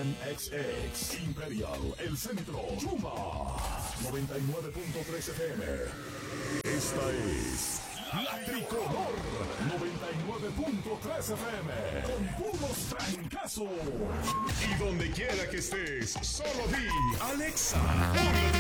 MXX, Imperial, El Centro, Chuma, 99.3 FM. Esta es La Tricolor, 99.3 FM, con puros trancazos. Y donde quiera que estés, solo di Alexa, ponle